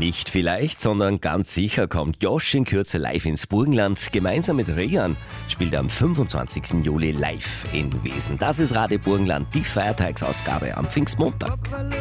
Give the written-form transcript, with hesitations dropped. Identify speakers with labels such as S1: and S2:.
S1: Nicht vielleicht, sondern ganz sicher kommt Josh in Kürze live ins Burgenland. Gemeinsam mit Regan spielt er am 25. Juli live in Wesen. Das ist Radio Burgenland, die Feiertagsausgabe am Pfingstmontag.